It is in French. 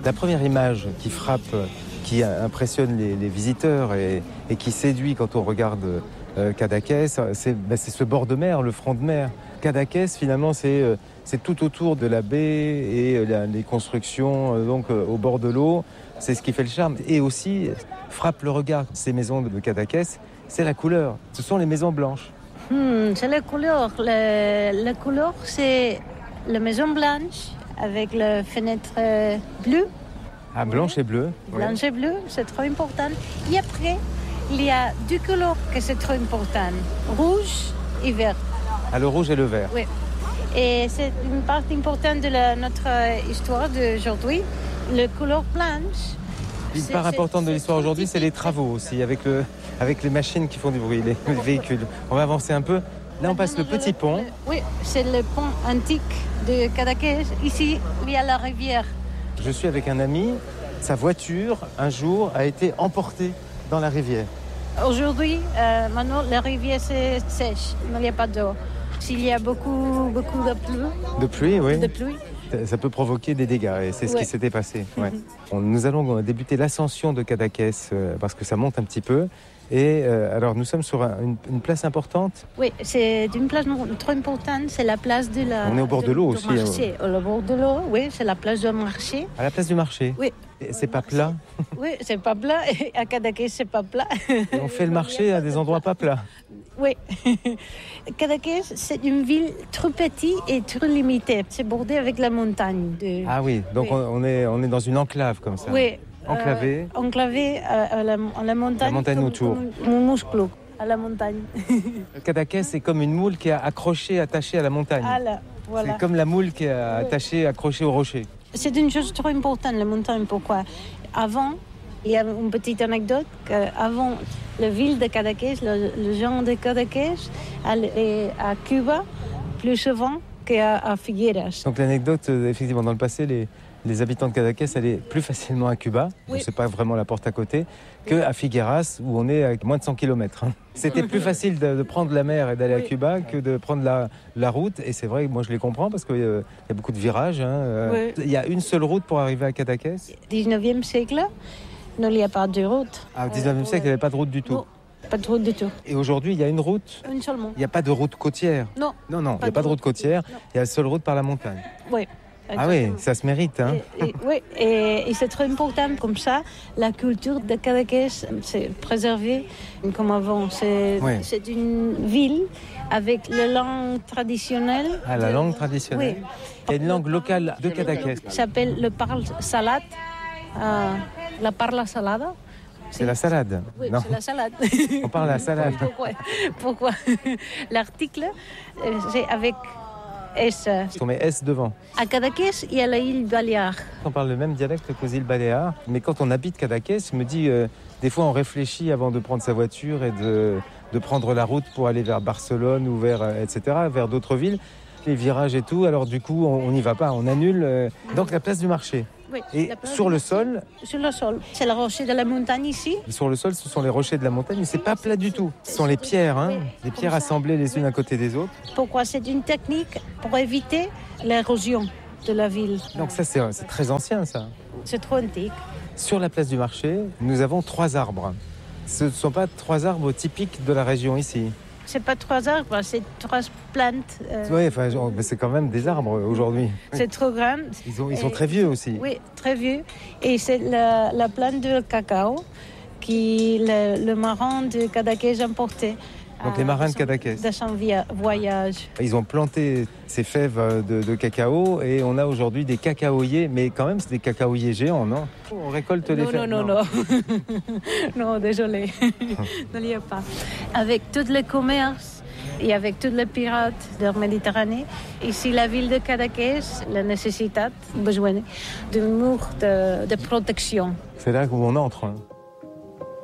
La première image qui frappe, qui impressionne les visiteurs et qui séduit quand on regarde Cadaqués, c'est ce bord de mer, le front de mer. Cadaqués, finalement, c'est tout autour de la baie et les constructions donc au bord de l'eau. C'est ce qui fait le charme. Et aussi, frappe le regard. Ces maisons de Cadaqués, c'est la couleur. Ce sont les maisons blanches. C'est la couleur. La couleur, c'est la maison blanche avec les fenêtres bleues. Ah, blanche et bleue. Blanche et bleue, c'est trop important. Et après, il y a deux couleurs que c'est trop important. Rouge et vert. Ah, le rouge et le vert. Oui. Et c'est une partie importante de notre histoire d'aujourd'hui. La couleur blanche. Une part importante de l'histoire aujourd'hui, c'est les travaux aussi, avec les machines qui font du bruit, les véhicules. On va avancer un peu. Là, on passe le petit pont. Oui, c'est le pont antique de Cadaqués. Ici, il y a la rivière. Je suis avec un ami. Sa voiture, un jour, a été emportée dans la rivière. Aujourd'hui, maintenant, la rivière c'est sèche. Il n'y a pas d'eau. S'il y a beaucoup de pluie. De pluie, oui. De pluie. Ça peut provoquer des dégâts et c'est ce qui s'était passé. Ouais. Nous allons débuter l'ascension de Cadaqués parce que ça monte un petit peu. Et alors nous sommes sur une place importante. Oui, c'est une place trop importante, c'est la place de la... On est au bord de l'eau aussi. Marché. Au bord de l'eau, oui, c'est la place du marché. À la place du marché. Oui. Et c'est pas plat. Oui, c'est pas plat. Et à Cadaqués, c'est pas plat. Et on fait le marché à des endroits pas plats. Oui. Cadaqués, c'est une ville trop petite et trop limitée. C'est bordé avec la montagne. Ah oui, donc oui. On est dans une enclave comme ça. Oui. Enclavé. Enclavé à la montagne. La montagne autour. Mon muscle à la montagne. Cadaqués, c'est comme une moule qui est attachée à la montagne. Ah là, voilà. C'est comme la moule qui est accrochée au rocher. C'est une chose trop importante, la montagne. Pourquoi ? Avant, il y a une petite anecdote qu'avant la ville de Cadaqués, le gens de Cadaqués allaient à Cuba plus souvent qu'à Figueras. Donc l'anecdote, effectivement, dans le passé, les habitants de Cadaqués allaient plus facilement à Cuba, oui. C'est pas vraiment la porte à côté, qu'à Figueras, où on est à moins de 100 km. C'était plus facile de prendre la mer et d'aller à Cuba que de prendre la route. Et c'est vrai, moi je les comprends, parce qu'il y a beaucoup de virages. Oui. Il y a une seule route pour arriver à Cadaqués. 19e siècle, il n'y a pas de route. Ah, au 19e siècle, il n'y avait pas de route du tout. Non. Pas de route du tout. Et aujourd'hui, il y a une route. Une seulement. Il n'y a pas de route côtière. Non. Non, il n'y a pas de route côtière. Non. Il y a la seule route par la montagne. Oui. Exactement. Ah oui, ça se mérite. Hein. Oui, et c'est très important comme ça. La culture de Cadaqués, c'est préservé comme avant. C'est une ville avec la langue traditionnelle. Ah, la langue traditionnelle. Oui. Il y a une langue locale de Cadaqués. Ça s'appelle le parle salade. La parla salada. C'est la salade. Oui, non. C'est la salade. On parle à la salade. Pourquoi l'article, c'est avec S. On met S devant. À Cadaqués, il y a l'île Baléares. On parle le même dialecte qu'aux îles Baléares. Mais quand on habite Cadaqués, je me dis, des fois on réfléchit avant de prendre sa voiture et de prendre la route pour aller vers Barcelone ou vers d'autres villes. Les virages et tout, alors du coup on n'y va pas, on annule. Donc la place du marché. Oui, et sur le sol. Sur le sol, c'est le rocher de la montagne ici. Sur le sol, ce sont les rochers de la montagne, mais c'est pas plat du tout. Ce sont les pierres, hein, les pierres assemblées les unes à côté des autres. Pourquoi ? C'est une technique pour éviter l'érosion de la ville. Donc ça, c'est très ancien, ça. C'est trop antique. Sur la place du marché, nous avons 3 arbres. Ce ne sont pas 3 arbres typiques de la région ici. C'est pas 3 arbres, c'est 3 plantes. Oui, enfin, c'est quand même des arbres aujourd'hui. C'est trop grand. Ils sont très vieux aussi. Oui, très vieux. Et c'est la plante de cacao que le marin de Cadaqués importait. Donc les marins de Cadaqués. De son voyage. Ils ont planté ces fèves de cacao et on a aujourd'hui des cacaoyers, mais quand même c'est des cacaoyers géants, non ? On récolte les fèves. Non. Non, désolé. Il n'y a pas. Avec tout le commerce et avec tous les pirates de la Méditerranée, ici la ville de Cadaqués, la nécessité, besoin de murs de protection. C'est là où on entre.